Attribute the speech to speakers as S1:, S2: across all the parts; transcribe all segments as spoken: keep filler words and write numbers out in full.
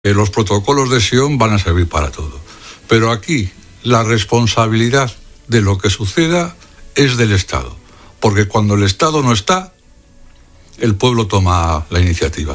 S1: Eh, los protocolos de Sion van a servir para todo. Pero aquí la responsabilidad de lo que suceda es del Estado. Porque cuando el Estado no está, el pueblo toma la iniciativa.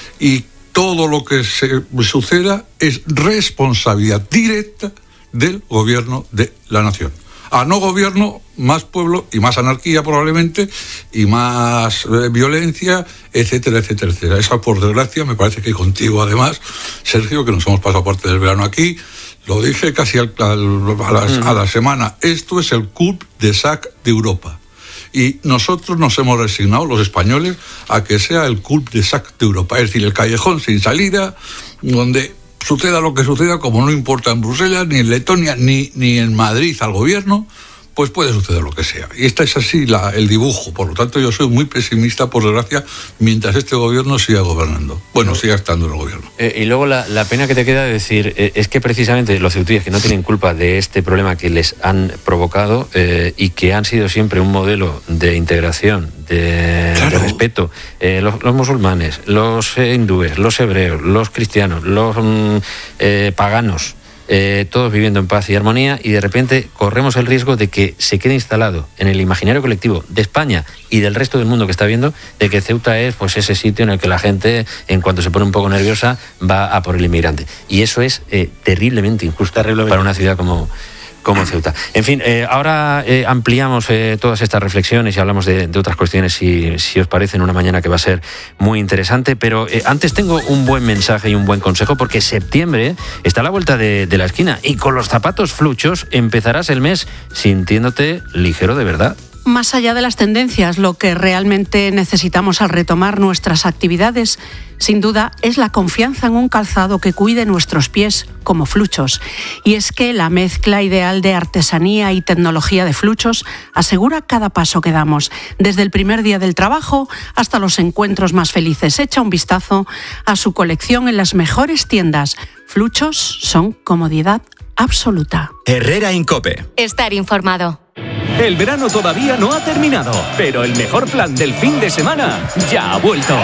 S1: Y todo lo que se suceda es responsabilidad directa del gobierno de la nación. A no gobierno, más pueblo y más anarquía probablemente, y más eh, violencia, etcétera, etcétera, etcétera. Esa, por desgracia, me parece que contigo además, Sergio, que nos hemos pasado parte del verano aquí, lo dije casi al, al, a, la, mm. a la semana, esto es el cul-de-sac de Europa. Y nosotros nos hemos resignado, los españoles, a que sea el cul-de-sac de Europa, es decir, el callejón sin salida, donde suceda lo que suceda, como no importa en Bruselas, ni en Letonia, ni, ni en Madrid al gobierno, pues puede suceder lo que sea. Y esta es así la, el dibujo. Por lo tanto, yo soy muy pesimista, por desgracia, mientras este gobierno siga gobernando. Bueno, siga estando en el gobierno.
S2: Eh, y luego la, la pena que te queda de decir eh, es que precisamente los ceutíes que no tienen culpa de este problema que les han provocado eh, y que han sido siempre un modelo de integración, de, claro. de respeto, eh, los, los musulmanes, los eh, hindúes, los hebreos, los cristianos, los mm, eh, paganos, Eh, todos viviendo en paz y armonía, y de repente corremos el riesgo de que se quede instalado en el imaginario colectivo de España y del resto del mundo que está viendo, de que Ceuta es pues ese sitio en el que la gente, en cuanto se pone un poco nerviosa, va a por el inmigrante. Y eso es eh, terriblemente injusto terriblemente. para una ciudad como como Ceuta. En fin, eh, ahora eh, ampliamos eh, todas estas reflexiones y hablamos de, de otras cuestiones, si, si os parece, en una mañana que va a ser muy interesante, pero eh, antes tengo un buen mensaje y un buen consejo, porque septiembre está a la vuelta de, de la esquina, y con los zapatos fluchos empezarás el mes sintiéndote ligero de verdad.
S3: Más allá de las tendencias, lo que realmente necesitamos al retomar nuestras actividades, sin duda, es la confianza en un calzado que cuide nuestros pies como Fluchos. Y es que la mezcla ideal de artesanía y tecnología de Fluchos asegura cada paso que damos, desde el primer día del trabajo hasta los encuentros más felices. Echa un vistazo a su colección en las mejores tiendas. Fluchos son comodidad absoluta.
S4: Herrera Incope.
S5: Estar informado.
S6: El verano todavía no ha terminado, pero el mejor plan del fin de semana ya ha vuelto.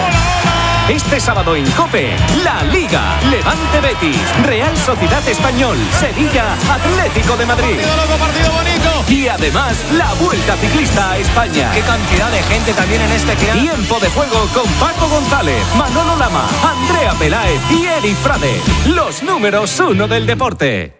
S6: Este sábado en COPE, La Liga, Levante Betis, Real Sociedad Español, Sevilla, Atlético de Madrid.
S7: Partido loco, partido bonito.
S6: Y además, la Vuelta Ciclista a España.
S7: Qué cantidad de gente también en este que...
S6: Tiempo de juego con Paco González, Manolo Lama, Andrea Peláez y Eri Frade. Los números uno del deporte.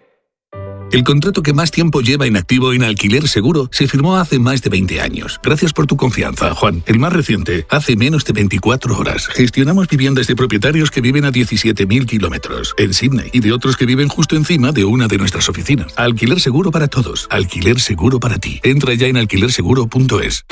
S8: El contrato que más tiempo lleva inactivo en Alquiler Seguro se firmó hace más de veinte años. Gracias por tu confianza, Juan. El más reciente, hace menos de veinticuatro horas. Gestionamos viviendas de propietarios que viven a diecisiete mil kilómetros en Sydney y de otros que viven justo encima de una de nuestras oficinas. Alquiler Seguro para todos. Alquiler Seguro para ti. Entra ya en alquiler seguro punto es.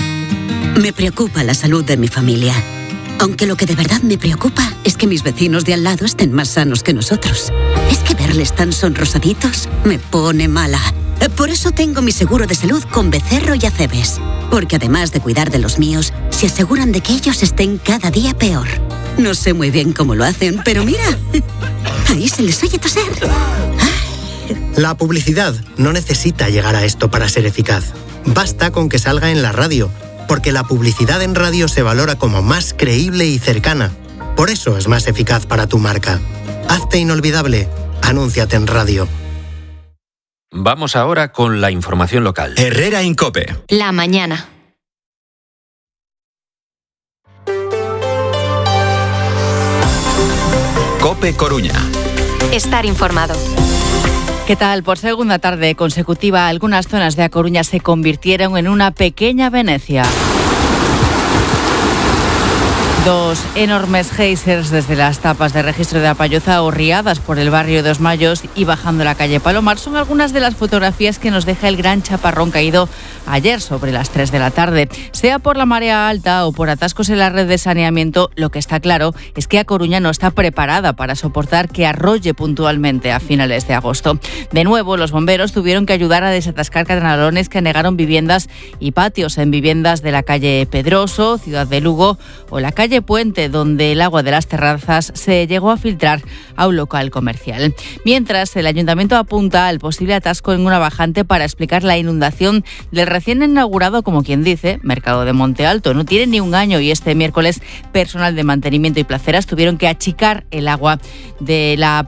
S9: Me preocupa la salud de mi familia. Aunque lo que de verdad me preocupa es que mis vecinos de al lado estén más sanos que nosotros. Es que verles tan sonrosaditos me pone mala. Por eso tengo mi seguro de salud con Becerro y Acebes. Porque además de cuidar de los míos, se aseguran de que ellos estén cada día peor. No sé muy bien cómo lo hacen, pero mira, ahí se les oye toser.
S10: La publicidad no necesita llegar a esto para ser eficaz. Basta con que salga en la radio, porque la publicidad en radio se valora como más creíble y cercana. Por eso es más eficaz para tu marca. Hazte inolvidable. Anúnciate en radio.
S2: Vamos ahora con la información local.
S4: Herrera Incope.
S5: La mañana.
S4: Cope Coruña.
S5: Estar informado.
S11: ¿Qué tal? Por segunda tarde consecutiva, algunas zonas de A Coruña se convirtieron en una pequeña Venecia. Dos enormes geysers desde las tapas de registro de Apalloza, orriadas por el barrio de Os Mayos y bajando la calle Palomar, son algunas de las fotografías que nos deja el gran chaparrón caído ayer sobre las tres de la tarde. Sea por la marea alta o por atascos en la red de saneamiento, lo que está claro es que A Coruña no está preparada para soportar que arrolle puntualmente a finales de agosto. De nuevo, los bomberos tuvieron que ayudar a desatascar canalones que anegaron viviendas y patios en viviendas de la calle Pedroso, Ciudad de Lugo o la calle calle Puente, donde el agua de las terrazas se llegó a filtrar a un local comercial. Mientras, el ayuntamiento apunta al posible atasco en una bajante para explicar la inundación del recién inaugurado, como quien dice, Mercado de Monte Alto. No tiene ni un año y este miércoles personal de mantenimiento y placeras tuvieron que achicar el agua de la